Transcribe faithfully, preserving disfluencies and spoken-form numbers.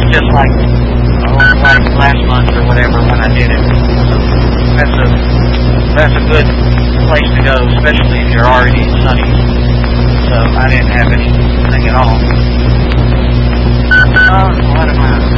just like, oh, like last month or whatever when I did it. So that's a that's a good place to go, especially if you're already in Sunny's. So I didn't have anything at all. Oh, what am I?